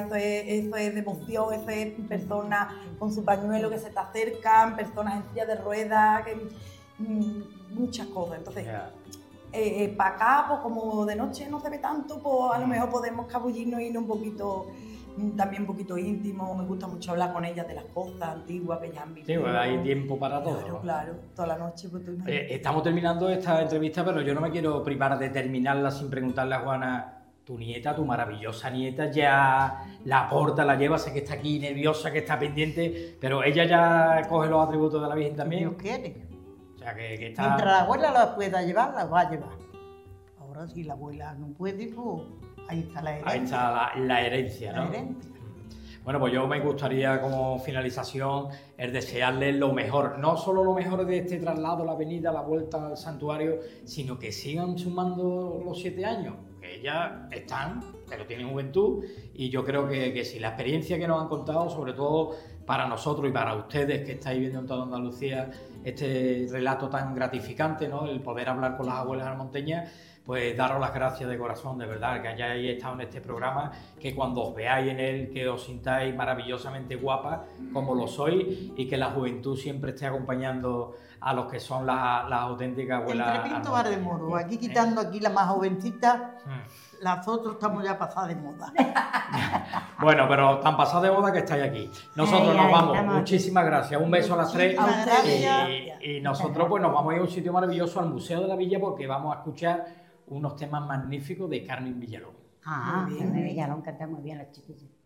eso es devoción, eso es personas con su pañuelo que se te acercan, personas en silla de ruedas, muchas cosas. Entonces, para acá, pues como de noche no se ve tanto, pues a lo mejor podemos escabullirnos y irnos un poquito, también un poquito íntimo. Me gusta mucho hablar con ellas de las cosas antiguas que ellas han vivido. Sí, pues hay tiempo para todo. Claro, claro, toda la noche. Pues, estamos terminando esta entrevista, pero yo no me quiero privar de terminarla sin preguntarle a Juana, tu nieta, tu maravillosa nieta, ya la porta, la lleva, sé que está aquí nerviosa, que está pendiente, pero ella ya coge los atributos de la Virgen también. Dios quiere. O sea, que está... Mientras la abuela la pueda llevar, la va a llevar. Ahora si la abuela no puede, pues ahí está la herencia. Ahí está la herencia, ¿no? La herencia. Bueno, pues yo me gustaría como finalización el desearles lo mejor, no solo lo mejor de este traslado, la venida, la vuelta al santuario, sino que sigan sumando los 7 años, que ya están, pero tienen juventud, y yo creo que si la experiencia que nos han contado, sobre todo para nosotros y para ustedes que estáis viendo en toda Andalucía este relato tan gratificante, ¿no? El poder hablar con las abuelas almonteñas, pues daros las gracias de corazón, de verdad, que hayáis estado en este programa, que cuando os veáis en él, que os sintáis maravillosamente guapas, como lo sois, y que la juventud siempre esté acompañando a los que son las auténticas abuelas. Entre Pinto va de modo, aquí quitando aquí la más jovencita, las otras estamos ya pasadas de moda. Bueno, pero tan pasadas de moda que estáis aquí. Nosotros nos vamos. Muchísimas gracias. Un beso a las 3. Y nosotros pues nos vamos a ir a un sitio maravilloso, al Museo de la Villa, porque vamos a escuchar unos temas magníficos de Carmen Villalón. Carmen Villalón canta muy bien las chiquillas.